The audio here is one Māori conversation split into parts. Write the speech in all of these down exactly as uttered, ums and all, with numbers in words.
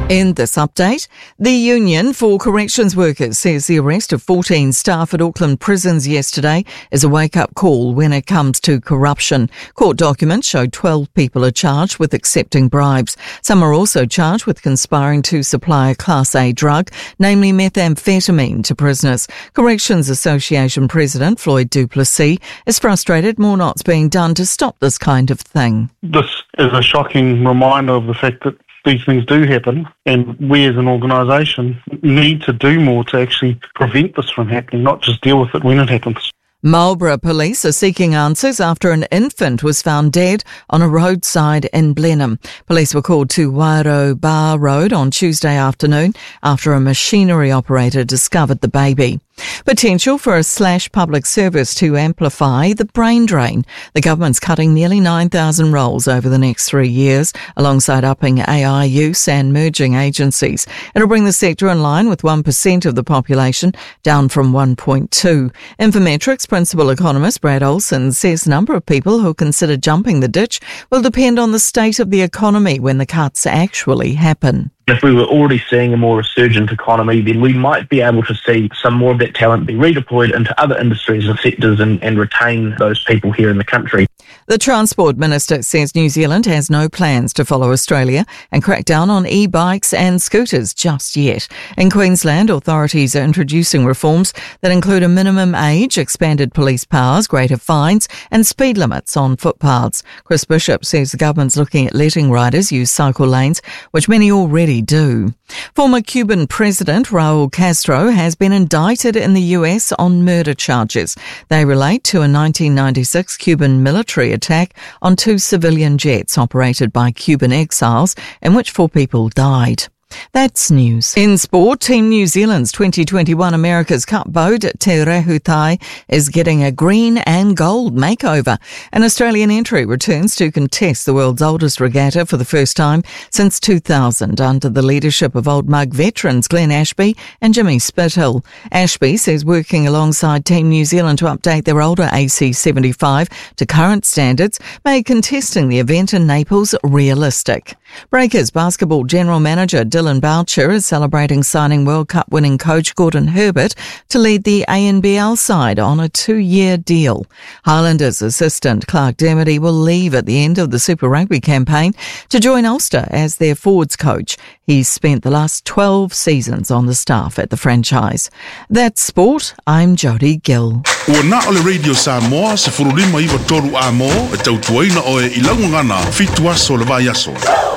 In this update, the Union for Corrections Workers says the arrest of fourteen staff at Auckland prisons yesterday is a wake-up call when it comes to corruption. Court documents show twelve people are charged with accepting bribes. Some are also charged with conspiring to supply a Class A drug, namely methamphetamine, to prisoners. Corrections Association President Floyd du Plessis is frustrated more not's being done to stop this kind of thing. This is a shocking reminder of the fact that these things do happen, and we as an organisation need to do more to actually prevent this from happening, not just deal with it when it happens. Marlborough police are seeking answers after an infant was found dead on a roadside in Blenheim. Police were called to Wairo Bar Road on Tuesday afternoon after a machinery operator discovered the baby. Potential for a slash public service to amplify the brain drain. The government's cutting nearly nine thousand roles over the next three years, alongside upping A I use and merging agencies. It'll bring the sector in line with one percent of the population, down from one point two. Infometrics principal economist Brad Olsen says the number of people who consider jumping the ditch will depend on the state of the economy when the cuts actually happen. If we were already seeing a more resurgent economy, then we might be able to see some more of that talent be redeployed into other industries and sectors and, and retain those people here in the country. The Transport Minister says New Zealand has no plans to follow Australia and crack down on e-bikes and scooters just yet. In Queensland, authorities are introducing reforms that include a minimum age, expanded police powers, greater fines and speed limits on footpaths. Chris Bishop says the government's looking at letting riders use cycle lanes, which many already do. Former Cuban President Raul Castro has been indicted in the U S on murder charges. They relate to a nineteen ninety-six Cuban military attack on two civilian jets operated by Cuban exiles, in which four people died. That's news. In sport, Team New Zealand's twenty twenty-one America's Cup boat Te Rehutai is getting a green and gold makeover. An Australian entry returns to contest the world's oldest regatta for the first time since two thousand under the leadership of Old Mug veterans Glenn Ashby and Jimmy Spithill. Ashby says working alongside Team New Zealand to update their older A C seventy-five to current standards made contesting the event in Naples realistic. Breakers basketball general manager Dylan Boucher is celebrating signing World Cup winning coach Gordon Herbert to lead the A N B L side on a two-year deal. Highlanders assistant Clark Dermody will leave at the end of the Super Rugby campaign to join Ulster as their forwards coach. He's spent the last twelve seasons on the staff at the franchise. That's sport. I'm Jodie Gill. Ua na ole Radio Samoa se furulima iwa toru a mo e tautuaina o e ilangungana fitu aso le vai aso.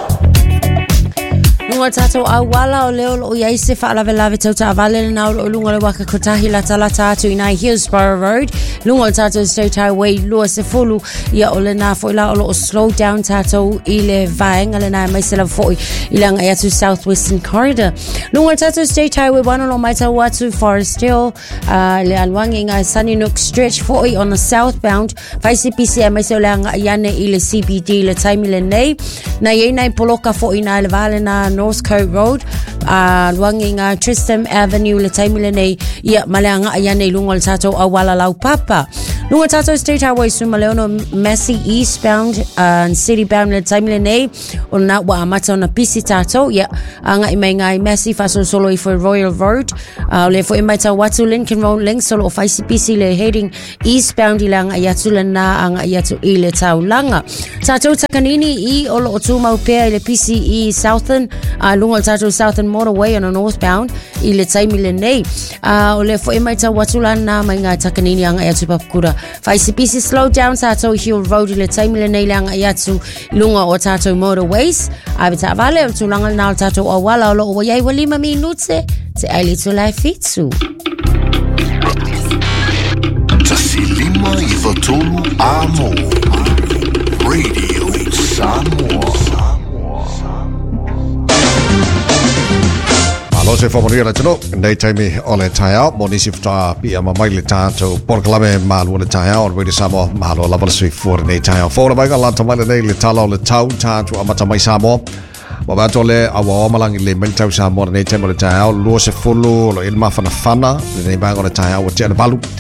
Lunga tato a wala o leo o iai se whaalave lave tau ta avale na o lunga le waka kotahi la tala tatu inai Hillsborough Road. Lunga o tato State Highway lua se fulu ia o le na fo ila o lo slow down tato i le vaenga le na mai se la fo ilanga ia tu Southwestern Corridor. Lunga o tato State Highway one lo mai tau watu Forest Hill uh, le alwangi ngai Sunny Nook Stretch fo on the southbound faisi P C M mai se le anga iane i le C B D le taimi le nei na iei nai poloka fo ina le vale na North Coast Road, uh, luanging uh, Tristram Avenue, le taimile nei, ia maleanga ayane lunga le tato awala lau papa. Lunga tato State Highway sumaleono Massey eastbound uh, and citybound le taimile nei, o na wa amata ona pisi tato, ia anga imai ngai Massey faso solo i for Royal Road, uh, le fo imai tau watu Lincoln Road link solo o faisi pisi le heading eastbound ilanga iatu le na anga iatu i le tau langa. Tato takanini i olo o tuma upea i le P C E Southern, uh, lunga le tato Southern Motorway on a northbound i le taimi le nei. Uh, o le fo imai tau watu lana mai ngā takanini anga iatu papukura. Faisi pisi slow down tato Hill Road i le taimi le nei le anga iatu lunga o tato Motorways. Abe ta vale o tulanga na o tato o wala o lo o iai walima minute te aili tu lai fitu. Tasilima i watolu amo. Radio Samoa. Alo se whamoria la tino, nei taimi o le tai au, mo nisi whata pia ma mai le tātou porkalame malu le tai au, Radio Samoa, mahalo la wala sui fuore nei tai au. Whaura mai ka lanta mai le nei le tala o le tau tātou amata mai Samoa. Wa bato le awa omalangi le mentau Samoa nei taimi o le tai au, lua se fulu, lo ilma whana whana, le nei mai o le tai au, o te ana balu.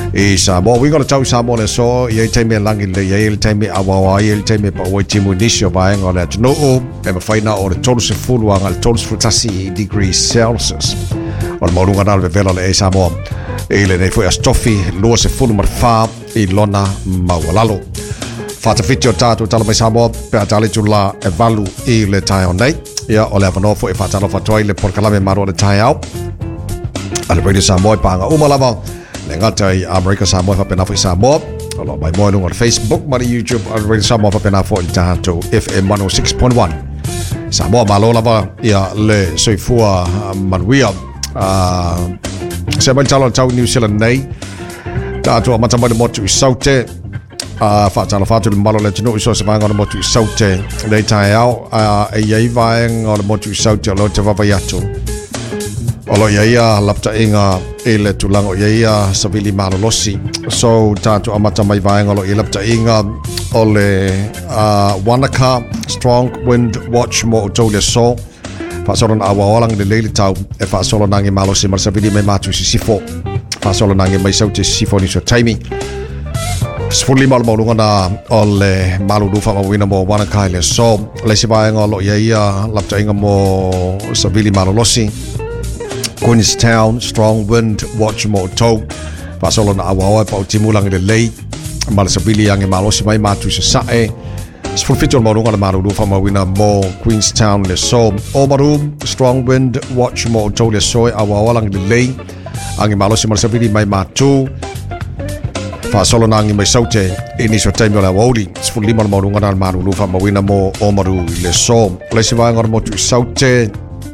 e Samoa we gonna tau Samoa le so ye te me langi le ye te me awa ye te me pa o te mo nisio vai ngona no o e ma faina o le tolu se fulu anga le tolu futasi degrees Celsius o mo lunga na le vela le Samoa e le nei foi astofi lo se fulu mar fa i lona mawalalo fata fitio tatu tala mai Samoa pe atale tula e valu i le tai on nei ia o le avano foi fata no fatoi le porkalame maro le tai au ale radio Samoa panga umalava le ngata i America Samoa fa pena foi Samoa alo mai mo lunga Facebook mari YouTube radio Samoa fa pena foi tato F M one oh six point one Samoa malo lava ia le soifua manuia uh, se mai talo tau New Zealand nei tato amata mai motu i saute uh, fa talo fatu le malo le tino iso se vanga motu i saute nei tai au uh, e iei vaenga le motu i saute lo te vavaiatu olo ia lapta inga ele tulango ia savili malo losi so tato amata mai vaenga lo lapta inga ole uh, Wanaka strong wind watch mo tole so fa solo na awalang le lele tau e fa solo nangi malo si mar savili mai matu si sifo fa solo nangi mai sauti sifo ni so taimi sfuli malo mo na ole malo du fa mo wina mo Wanaka le so le si vaenga lo ia lapta inga mo savili malo losi Queenstown strong wind watch mo to fa solo na awa pa timulang le lei mal sabili yang malo si mai matu se sae sfulfito mo runga maru do fa mo wina mo Queenstown le so o maru strong wind watch mo to le so awa lang le lei ang malo si mal sabili mai matu fa solo na ang mai saute ini so time la wodi sfulli mo mo runga maru do fa mo wina mo o maru le so le si va ngor mo tu saute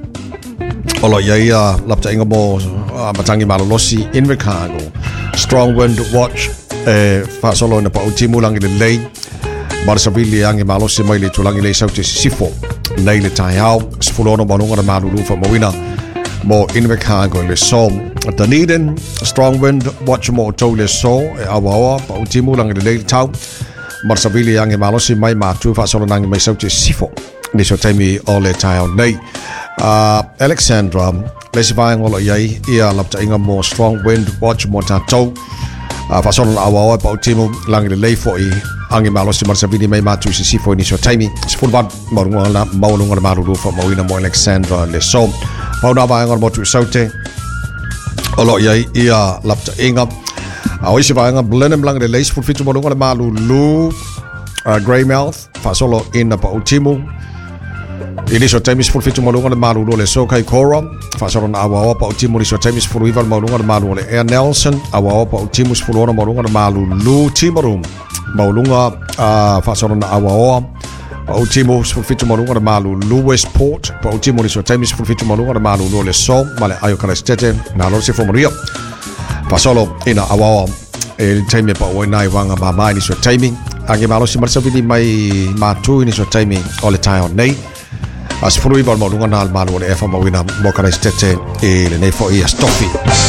Olo ia lapta inga mo uh, matangi malo losi in Chicago strong wind watch e fa solo na pa utimu lang le lei marsavili ang malo si mai le tulang le sauti sifo nei le tai au sfulono banunga na malu fa mowina mo in Chicago le so Dunedin strong wind watch mo to le so e awa pa utimu lang le lei tau marsavili ang malo si mai matu fa solo nang mai sauti sifo ni so taimi ole tai au nei Uh, Alexandra lesi vai ngolo iai ia lapta inga mo strong wind watch mo tatou uh, fa solo awa pa utimu lang le lei foi angi malo si marsavini mai matu si sifo ni so taimi sful van morunga la maulunga maru do fa mawina mo Alexandra le so pa na vai ngolo mo tu saute olo iai ia lapta inga a oi si vai nga blenem lang le lei sful fitu morunga malu lu uh, Greymouth fa solo in pa utimu Ini so times for fitu malunga na malu le so kai Cora fa soro na awa pa utimu ni so times for rival malunga na malu le Air Nelson awa pa utimu for ona malunga na malu lu timarum malunga fa soro na awa pa utimu for fitu malunga na malu lu Westport pa utimu ni so times for fitu malunga na malu le so male ayo kana stete na lo se fomaria fa solo ina awa e time pa o nai wanga ba mai ni so timing ange malo si marsa vidi mai matu ni so timing all the time nei as frui bal malunga na malu le fa mawina mo kana stete e le nei fo ia stoffi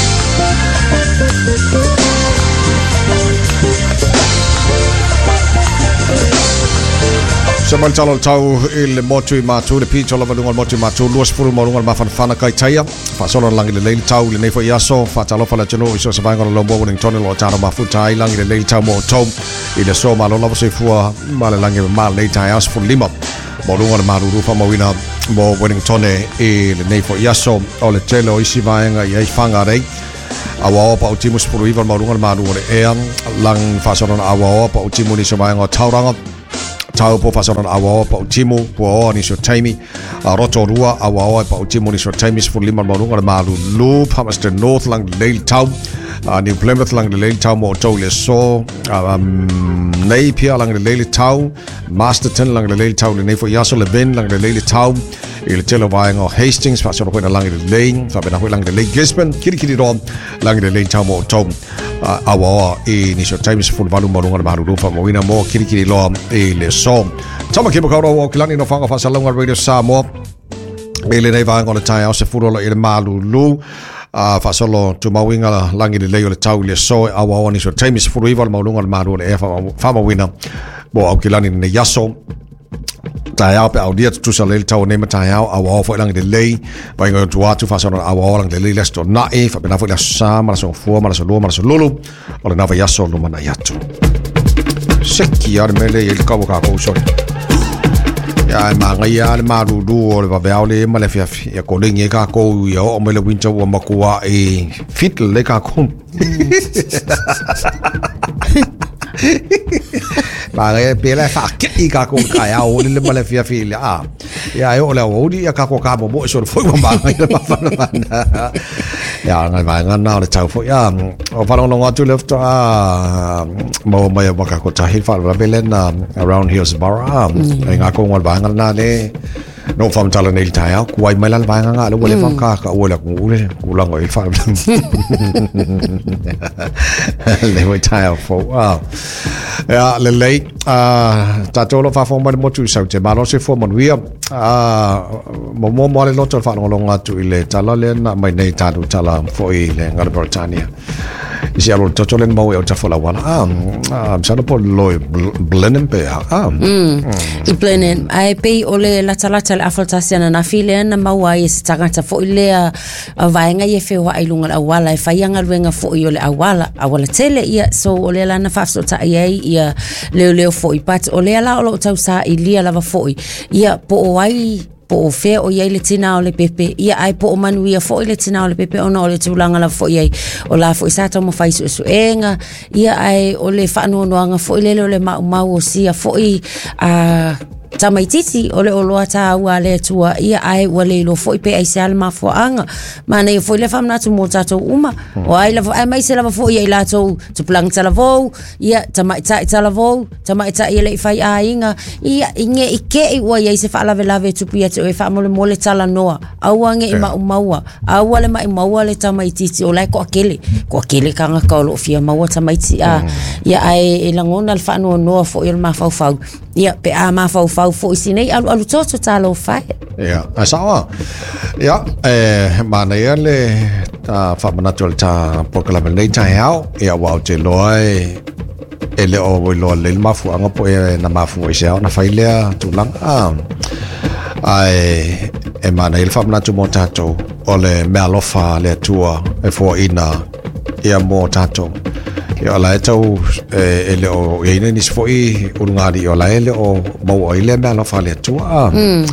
Samal talo tau il motu matu le pito la malunga motu matu luas furu malunga ma fan fana kai taia fa solo lang le leil tau le nei fo ia so fa talo fa la cheno iso sa vanga lo mo ning tone lo taro ma fu tai lang le leil tau mo tom i le so malo lo se fua ma le lang ma le tai as fu lima malunga na maru fa mawina mo Wellingtone e le nei fo ia so o le telo isi vanga ia fanga rei awa pa utimus furu iva malunga na maru le e lang fa solo na awa pa utimu ni so vanga tauranga tau po fasaran awa pa utimu po ni so taimi roto rua awa pa utimu ni so taimi for lima malunga malu lu Palmerston North lang leil tau New Plymouth lang leil tau mo to le so nei pia lang leil tau Masterton lang leil tau le nei fo yaso le ben lang leil tau il telo vai ngo Hastings fa so ko na lang leil fa bena ho lang leil Gisborne kiri kiri ro lang leil tau mo to awa e ni so taimi for valu malunga malu fa mo wina mo kiri kiri lo e le so tama ke bokaro o kilani no fanga fa salonga radio Samoa ele nei va ngona tai au se furo lo ile malu lu a fa solo tu mawinga langi le leo le tau le so awa oni so time se furo ival malunga malu le fa fa wina bo au kilani ne yaso tai au pe au dia tu sa le tau ne matai au au fo lang de lei vai ngo tu atu fa so au lang de lei lesto na e fa na fo la sa ma so fo ma so lo ma so lulu o le na va yaso lo mana yatu seki ar mele il ka ka ko so ya ma nga ya le ma du du o le va va le ma le fia ya ko le nge ka ko yo o me le winter o ma ko e fit le ka ko ba re pe la fa ki ka ko ka ya o le ma le fia fia ah ya yo le o di ya ka ko ka mo mo so fo mo ba ngai ba fa na ya ngai ba nga na le tau fo ya o fa no ngo tu le to a mo ma ya ba ka ko ta hi fa la belen around Hillsborough nga ko ngol ba nga na le no fam tala nei tai au kuai mai lan ba nga nga lo le fam ka ka o le ku le ku la ngoi fa le we tai au fo ah ya le le ah ta to lo fa fo mo mo tu sa te ma lo se fo mo wi ah mo mo mo le lo to fa no lo nga tu le tala le na mai nei ta du tala fo i le nga Britannia isi alo to to le mo e o ta fo la wala ah ah sa no po lo blenden pe ah i blenden ai pe o le la tala tala afaltasiana na file na maua i se tangata fo i lea a vaenga i e whewa ai lunga awala e whaianga luenga fo i o le awala awala tele ia so o le lana whafso ta iei ia leo leo fo i pat o le ala o lo tau sa i lia lava fo i ia po o ai po o fea o iei le tina o le pepe ia ai po o manu ia fo i le tina o le pepe ona o le tūlanga la fo iei o la fo i sato mo faisu e suenga ia ai o le whaanuanuanga fo i lele o le mau mau o sia fo i a tamaititi o le oloa ta ua le tua ia ai ua le ilo fo i pe ai se ale mafuaanga mana i fo i le whamnatu mo tatou uma o ai lava ai mai se lava fo i ai latou tupulang talavou ia tamaita i talavou tamaita i le i whai a inga ia inge i ke i ua iai se whaalave lave tupu ia te o e whaamole mole tala noa aua nge i mau maua aua le mai maua le tamaititi o lai ko akele ko akele kanga kaulo fia maua tamaiti a ia ai e langona le whaanua noa fo i le mawhau ia pe a mawhau fau fo isinei alu alu toto talo fai ya asawa ya eh mana ya le ta fa manatul ta pokala nei ta hao ya wa te loi ele o wo lo le mafu anga po na mafu i se na faile tu lang a ai e mana il fa manatul mo tato o le mealofa le tua e fo ina ia mo tato ya la tau ele o ina ni foi urngari o la ele o mo o ile me lo fale tu a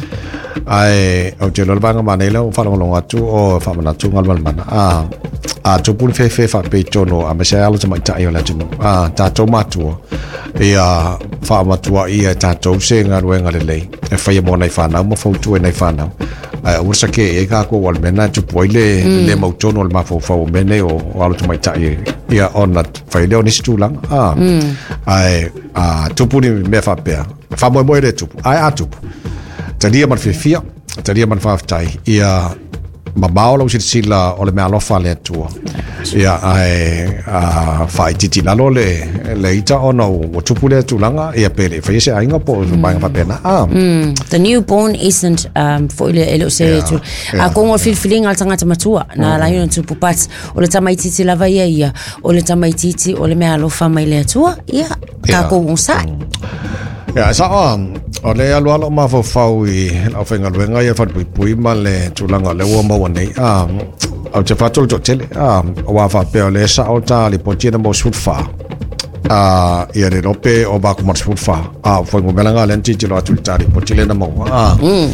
ai o te lo banga manela o falo longa tu o fa mana tu ngal mana a a tu pun fe fe fa pe tono a me sa alo tama ta yo la tu a ta to matu ia fa matu ia ta to se ngal wenga le e fa mo nai fa na mo fo tu nai fa na ai o sa ke e ka ko wal mena tu poile le mo tono ma fo fo mene o alo tama ta ia ona fa ile oni stu lang a ai a tu puni me fa pe fa mo mo re tu ai a tu tadia man fe fia tadia man fa tai ia ma maolo si sila o le mea lofa le tua ia ai a fai titi lalo le le ita ono o tupu le tulanga ia pele fai se ainga po banga papena ah the newborn isn't um for ile ele se tu a kongo fil feeling al tanga matua na la yun tupu pat o le tamaititi lava ia ia o le tamaititi o le mea lofa mai le tua ia ka ko sa ya sa on o le alu alo ma fo fau i au fenga luenga ia fat pui pui ma le tulanga le wa ma nei a au te fatul to tele a wa fa pe le sa o ta li potina mo sutfa a ia re rope o ba ko mo sutfa a fo mo belanga le nti lo atu ta li potile na mo a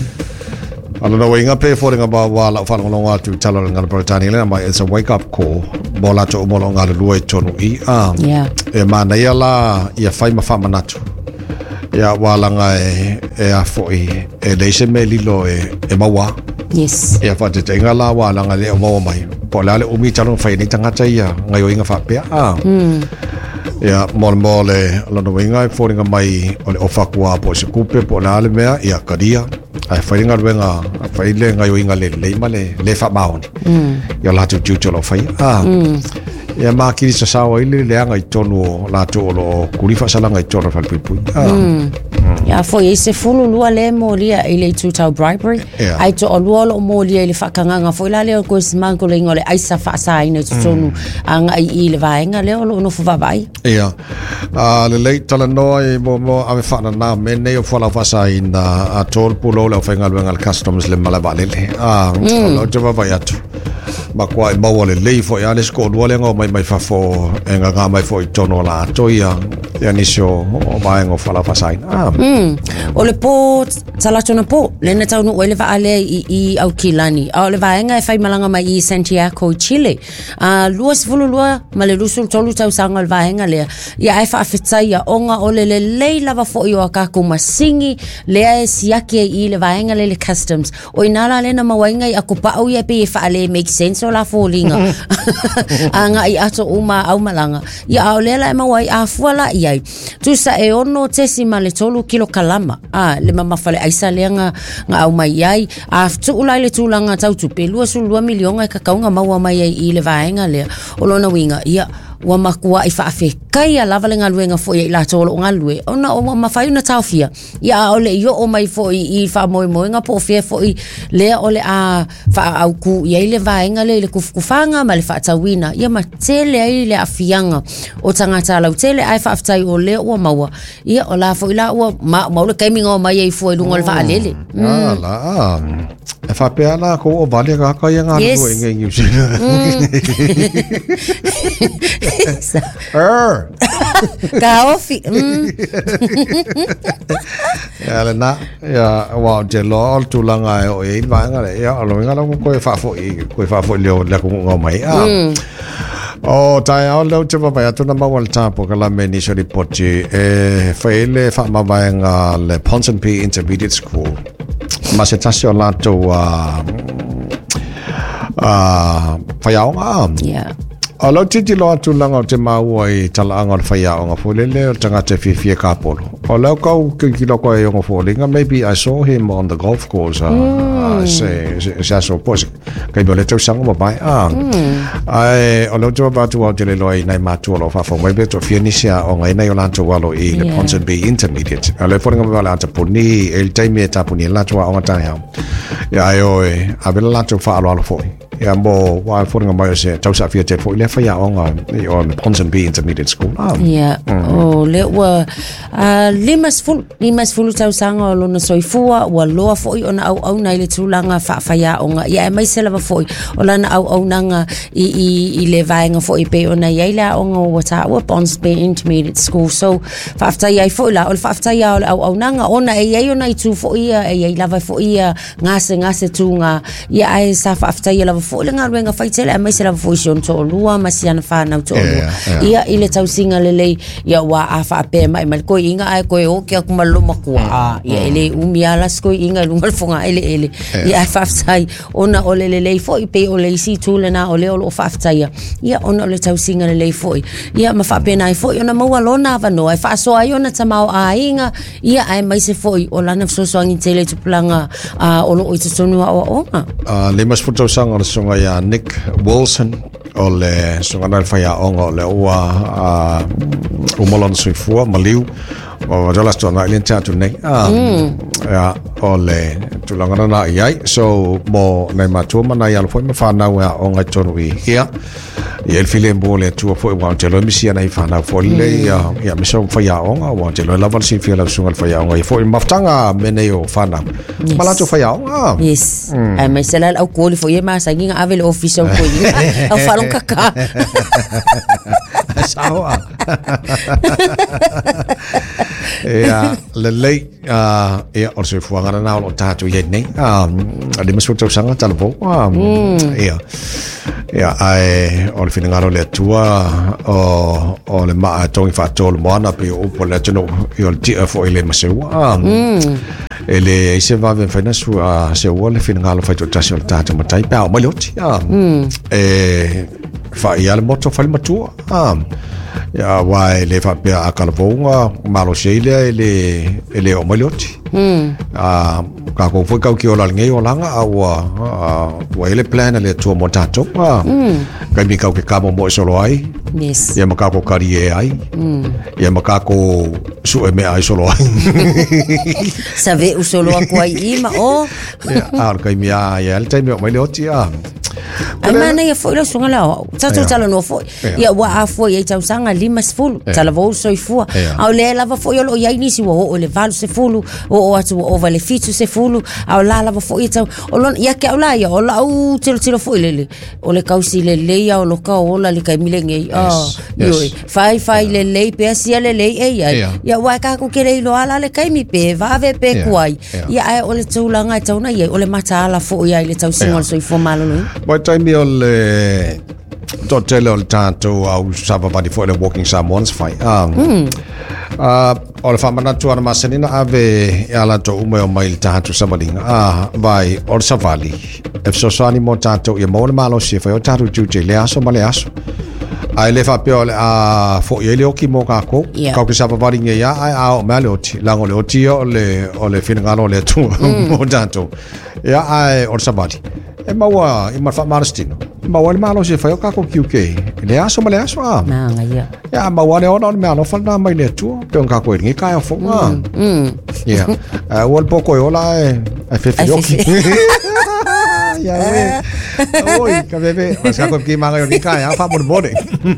alo no winga pe for nga ba wa la fa lo nga tu talo nga Britannia le ma it's a wake up call bola to mo nga le luai tonu i a e ma na ia la ia fai ma fa manatu ya walanga e e a foi e leise me lilo e e mawa yes ya fa te tenga la walanga le o mai po la le umi talo fai ni tanga ia ngai o inga fa pe a mm ya mol mole lo no inga for inga mai o le ofa kwa po se kupe po la le mea ia kadia ai fai inga wenga fai le ngai o inga le le male le fa maun mm ya la tu tu lo fai a ia makiri sa sawa ile le anga i tonu la tolo kurifa salanga i tonu falpipui ia fo i se fulu lua le mo lia ile tu tau bribery ai to lua lo mo lia ile fakanga fo ila le ko smango le ngole ai sa fa sa ina tonu anga i ile vaenga le lo no fa vai ia a le le tala noi mo mo ave fa na me ne o fa fa sa ina a tol pulo le fenga le ngal customs le mala balele a lo jova vai atu ma kwa i maua le lei fo ia le sko lua le ngau mai mai fa fo e nga ngā mai fo i tono la toia ia nisio o vaenga o fala fasain ah o le po talatona po le na tau no le va ale i i au kilani o le vaenga e fai malanga mai i Santiago Chile a lua sfulu lua ma le lusul tolu tau sanga le vaenga le ia e fa afetai ia onga o le le lei lava fo i o ka ko masingi le e siake i le vaenga le le customs o inala le na mawainga i akupa au ia pe e fa ale make sense o la folinga anga i ato uma au malanga ia au lela e mawai a fuala iai tu sa e ono tesi ma le tolu kilo kalama a le mama fale aisa leanga nga au mai iai a tu ulai le tulanga tau tu pe lua su lua milionga e kakaunga maua mai iai i le vaenga lea o lona winga ia wa makua i faafe kai lava le ngaluenga fo i la tolo ngalue ona o ma fai una tafia ia ole yo o mai fo i fa moi moi nga po fe fo i le ole a fa au ku ia le vaenga le le kufanga ma le fa tawina ia ma tele ai le afianga o tangata la tele ai fa aftai o le o maua ia o la fo i la o ma ma le kaiminga mai ai fo i lunga le va lele ala e fa pe ala ko o vale ga ka ia nga lu nge ngi er ka ofi ya le na ya wa je lo tu langa e o e va nga le ya lo nga lo ko e fa fo i ko e fa fo le le ko ngo mai ah o tai au lo te va ya tu na ma wal tapo ka la meni so riporti e fa ele fa ma va nga le Ponsonby Intermediate School ma se tasio la to a a fa ya nga yeah Alo titi lo atu langa o te maua i talaanga o whaia o ngā fōlele o tanga te whiwhia kāpolo. O leo kau ki loko e o ngā fōlinga, maybe I saw him on the golf course. Uh, mm. uh, se, se, se aso pos, kai mo le tau sanga ma bai. Ah. Mm. Ai, o leo tua batu au te le loa i nei mātua lo whafo. Maybe to whianisia o ngai nei o lanto walo i yeah. le Ponsonby Intermediate. A leo fōringa ma wala ata puni, e taimi e tapuni e lanto wa o ngā tahi hao. Ia ai oe, a vela lanto wha alo alo fōi. Ia mo, wa fōringa mai o se tau sa fia te fōi. Le whaia o ngā on Ponsonby Intermediate School. Ah. Ia, o le ua limas fulu, limas fulu tau sanga o lona soifua, ua loa fōi o na au au na i le tūlanga wha whaia o ngā. Ia e mai se lava fōi o lana au au nanga i, i, i le vaenga fōi pe o na iaila o ngā ua ta ua Ponsonby Intermediate School. So, whaaftai ai fōi la, o le whaaftai au au au nanga, o na e iai o na i tū fōi ia, e iai lava fōi ia ngase ngase tū ngā. Ia ai sa whaaftai lava fōi le ngā ruenga whaitele, e mai se lava fōi si on tō lua, masiana whanau tō lua. Ia i le tau singa lelei, ia wa a whaape mai, mai koe inga ai koe o kia kumaloma kua. Ia ele umialas koe inga lungal fonga ele ele. Ia ai whaaftai, ona o le lelei fōi, pe o le isi tūlena o le o lo whaaftai. Ia ona o le tau singa lelei fōi. Ia ma whaape nai fōi, ona maua lona avano, ai whaasoa ai ona tamau a inga, ia ai mai se fōi, o lana fsosoangi tele tupulanga o lo o i tutonua o onga. Le mas futau sanga le songa ia Nick Wilson, o le songana le whaia onga o le ua uh, umolon suifua, maliu o jolas tōna i lente atu nei ah, mm. ya, o le tūlangana na iai so mo nei matua mana i alo fwoi ma whanau ea o ngai tonu i ia i el file mbo le tua fwoi wang te loe misia nei whanau fwoi le ia ia miso whaia onga wang te loe lawan si fia lau sunga whaia onga i fwoi maftanga mene o whanau yes. Malatu whaia onga yes mm. ai mai sela au kōli fwoi e maasa inga ave le office au koi au whalong kaka sawa ia le lei uh, ia o se fuanga na o tatu ye nei um ali masu tau sanga talvo um ia ia ai o le finangaro le tua o o le ma tongi fa tol moana pe o po le tino io ti fo ile masu um ele se va ven fina su a se o le finangalo fa tatu tatu matai pa mo loti um e fa ia le moto fa le matua um ya wai le fa pe akala vonga malo sheile ele ele o malioti a ka ko foi ka ki ola ngai ola nga a wa ele plan le to mo tato ka mi ka ka mo solo ai yes ya maka ko kari ai ya maka ko su me ai solo ai save u solo ko ai ima o ya ar ka mi ya ya el time mo malioti a ai mana ia foi lo sunga la sa tu tala no foi ia wa a foi ai tau sanga lima sfulu tala vo so i fua au le lava foi lo ia ni si wo o le valu se fulu o o atu o vale fitu se fulu au la lava foi tau o lon ia ke la ia o la u tiro tiro foi le o le kausi le le ia o lo ka o la le kai milenge ah yo fai fai le le pe sia le le ia ia wa ka ko kere lo ala le kai mi pe va ve pe kuai ia ai o le tulanga tau na ia o le mata ala foi ia le tau singa so i fo malo By the time you'll uh, don't tell all tanto au sababadi for the walking someone's fight. Um, uh, all famana tu ana masenina ave ala to ume o mail tanto somebody. Ah, vai or savali. If so sani mo tanto ye mo malo si fa yo tanto juje le aso male aso. Ai le fa pe a fo ye le oki mo ka ko ka ke sababadi nge ya ai a malo oti la ngole oti o le o le finga le tu mo tanto. Ya ai or sabali. E maua i marfa marstino maua le malo se fa ka ko Q K le aso male aso a na ngai ya maua le ona me ano fa na mai le tu pe ka ko ngi ka fo ma ya wal poko yo la e fe fe yoki ya we oi ka bebe mas ka ko ki manga yo ni ka ya fa mo bode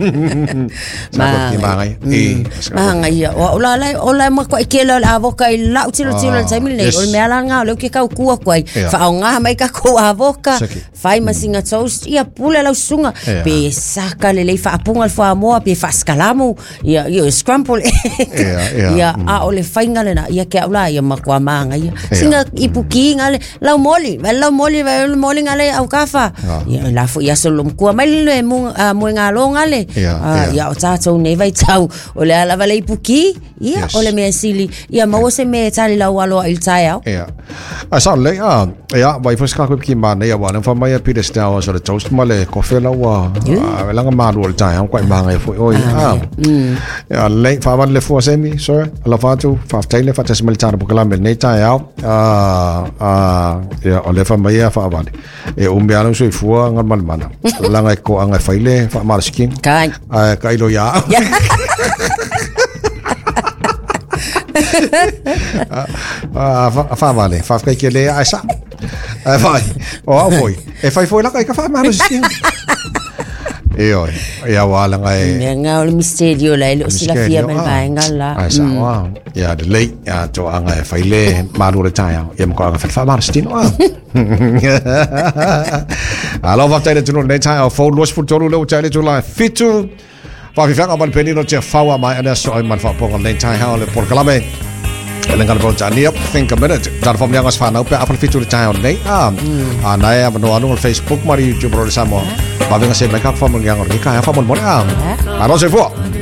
sa ko ki manga e manga ya o la la o la ma ko ke la avoka i la tiro tiro sai mi le o me ala nga le ke ka ku ko ai fa nga mai ka ko avoka fai masinga toast ia pula la sunga pe saka le le fa apunga al fa mo pe fa scalamo ia ia scramble ia a o le fainga le na ia ke ala ia ma kwa manga ia singa ipuki ngale la moli la moli la moli ngale au kafa ia la fo ia solo kwa mai le mo mo ngalo ngale ia o tato ne vai tau o le ala vale ipuki ia o le me sili ia ma o se me tali la walo il taya ia a sa le a ia vai fo ska ko ki ma ne ia wa fa mai a pide stau so le toast male kofe la wa la nga ma lo taya ko ma ngai fo oi a ia le fa van le fo semi so la fa tu fa taile fa tas militar bu kala me ne taya a a ia o le fa mai fa van e o me ala so i fua nga mal mana la nga ko anga faile fa mar skin kai a kai lo ya ah fa vale fa kai ke le a sa vai o foi e fai foi la kai ka fa mar skin e oi ia wala ngai nga o misterio la o sila fia men vai ngala ai sa wa ia de lei ia to anga faile maru le taia ia mo ka fa mar skin wa alo va tele tu no nei taia fo los fu tolu le tele tu la fitu fa fi fanga ban penino che fawa mai ana so ai man fa ponga nei taia le por kalame Elengan pro jani up think a minute dar fam yang as fa na pe apal fitu le taia nei ah ana ya no anu Facebook mari YouTube pro samo ba venga se make up fam yang or ni ka fa mon mon ah ano se fo